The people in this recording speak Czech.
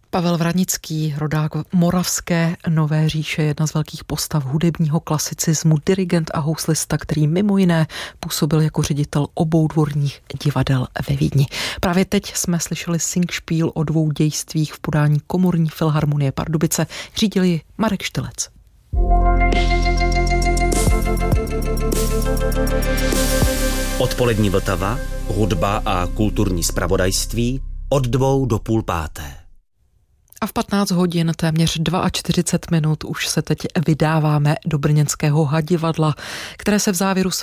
Pavel Vranický, rodák moravské Nové Říše, jedna z velkých postav hudebního klasicismu, dirigent a houslista, který mimo jiné působil jako ředitel obou dvorních divadel ve Vídni. Právě teď jsme slyšeli Singspiel o 2 dějstvích v podání Komorní filharmonie Pardubice. Řídil ji Marek Štylec. Odpolední Vltava, hudba a kulturní zpravodajství od 2 do 4:30. A v 15 hodin téměř 42 minut už se teď vydáváme do brněnského Hadivadla, které se v závěru